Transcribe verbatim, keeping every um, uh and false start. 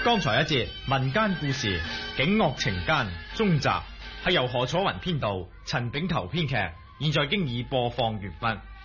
剛才一節民間故事《警惡懲奸》中集係由何楚雲編導，陳炳球編劇，現在經已播放完畢。